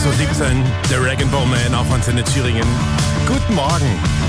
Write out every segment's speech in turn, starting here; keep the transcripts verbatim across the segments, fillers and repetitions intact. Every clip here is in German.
sechs Uhr siebzehn, der Rag-and-Bone-Man auf Antenne Thüringen. Guten Morgen.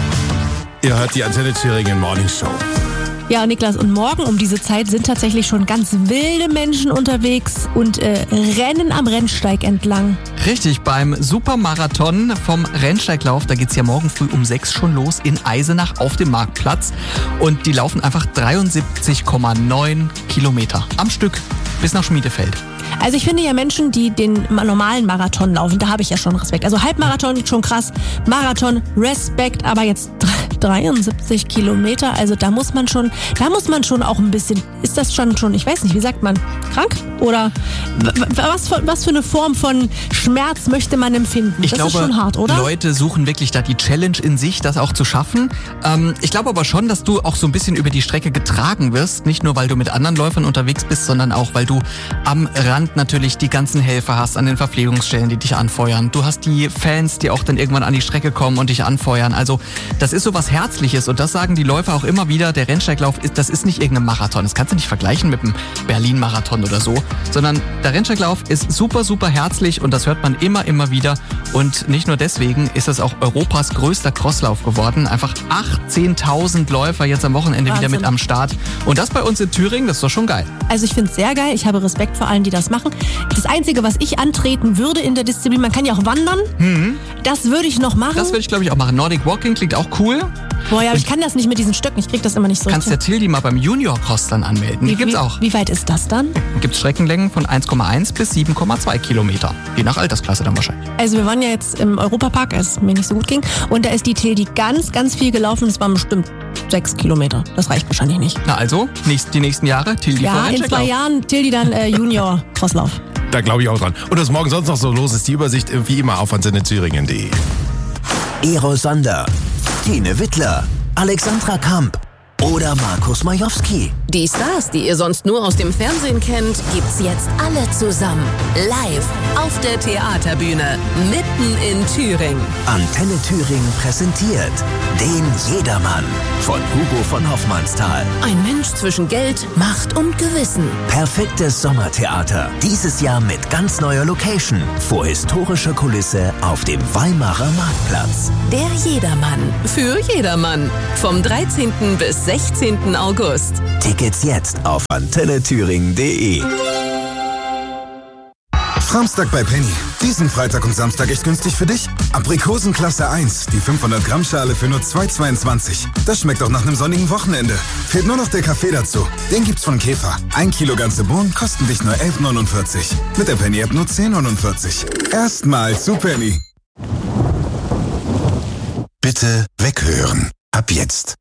Ihr hört die Antenne Thüringen Morning Show. Ja, Niklas, und morgen um diese Zeit sind tatsächlich schon ganz wilde Menschen unterwegs und äh, rennen am Rennsteig entlang. Richtig, beim Supermarathon vom Rennsteiglauf, da geht's ja morgen früh um sechs schon los in Eisenach auf dem Marktplatz. Und die laufen einfach dreiundsiebzig Komma neun Kilometer am Stück bis nach Schmiedefeld. Also ich finde ja Menschen, die den normalen Marathon laufen, da habe ich ja schon Respekt. Also Halbmarathon schon krass, Marathon Respekt, aber jetzt dreiundsiebzig Kilometer, also da muss man schon, da muss man schon auch ein bisschen, ist das schon, schon, ich weiß nicht, wie sagt man, krank? Oder was für, was für eine Form von Schmerz möchte man empfinden? Ich das glaube, ist schon hart, oder? Leute suchen wirklich da die Challenge in sich, das auch zu schaffen. Ähm, ich glaube aber schon, dass du auch so ein bisschen über die Strecke getragen wirst, nicht nur, weil du mit anderen Läufern unterwegs bist, sondern auch, weil du am Rand natürlich die ganzen Helfer hast an den Verpflegungsstellen, die dich anfeuern. Du hast die Fans, die auch dann irgendwann an die Strecke kommen und dich anfeuern. Also das ist so was Herzliches und das sagen die Läufer auch immer wieder. Der Rennsteiglauf, ist, das ist nicht irgendein Marathon. Das kannst du nicht vergleichen mit dem Berlin-Marathon oder so, sondern der Rennsteiglauf ist super, super herzlich und das hört man immer, immer wieder. Und nicht nur deswegen ist es auch Europas größter Crosslauf geworden. Einfach achtzehntausend Läufer jetzt am Wochenende Wahnsinn. Wieder mit am Start. Und das bei uns in Thüringen, das ist doch schon geil. Also ich finde es sehr geil. Ich habe Respekt vor allen, die das machen. Das Einzige, was ich antreten würde in der Disziplin, man kann ja auch wandern. Mhm. Das würde ich noch machen. Das würde ich, glaube ich, auch machen. Nordic Walking klingt auch cool. Boah, ja, aber ich kann das nicht mit diesen Stöcken. Ich krieg das immer nicht so. Kannst der Tildi mal beim Junior Cross dann anmelden. Die wie, gibt's wie, auch. Wie weit ist das dann? Gibt Streckenlängen von eins Komma eins bis sieben Komma zwei Kilometer. Je nach Altersklasse dann wahrscheinlich. Also wir waren ja jetzt im Europapark, als es mir nicht so gut ging. Und da ist die Tildi ganz, ganz viel gelaufen. Das waren bestimmt sechs Kilometer. Das reicht wahrscheinlich nicht. Na also, nächst, die nächsten Jahre Tildi vor Ja, in Rennsteiglauf. zwei Jahren Tildi dann äh, Junior Crosslauf. Da glaube ich auch dran. Und was morgen sonst noch so los ist, die Übersicht wie immer auf antenne thüringen punkt de. Ero Sander, Tine Wittler, Alexandra Kamp oder Markus Majowski. Die Stars, die ihr sonst nur aus dem Fernsehen kennt, gibt's jetzt alle zusammen. Live auf der Theaterbühne, mitten in Thüringen. Antenne Thüringen präsentiert den Jedermann von Hugo von Hoffmannsthal. Ein Mensch zwischen Geld, Macht und Gewissen. Perfektes Sommertheater. Dieses Jahr mit ganz neuer Location. Vor historischer Kulisse auf dem Weimarer Marktplatz. Der Jedermann. Für jedermann. Vom dreizehnten bis sechzehnten August. Tickets jetzt auf antenne thüringen punkt de. Samstag bei Penny. Diesen Freitag und Samstag echt günstig für dich. Aprikosen Klasse eins, die fünfhundert Gramm Schale für nur zwei Euro zweiundzwanzig. Das schmeckt auch nach einem sonnigen Wochenende. Fehlt nur noch der Kaffee dazu. Den gibt's von Käfer. Ein Kilo ganze Bohnen kosten dich nur elf neunundvierzig. Mit der Penny-App nur zehn neunundvierzig. Erstmal zu Penny. Bitte weghören. Ab jetzt.